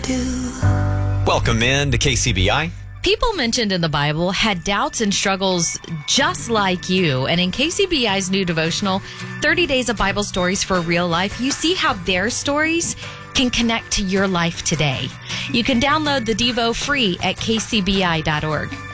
Welcome in to KCBI. People mentioned in the Bible had doubts and struggles just like you. And in KCBI's new devotional, 30 Days of Bible Stories for Real Life, you see how their stories can connect to your life today. You can download the Devo free at kcbi.org.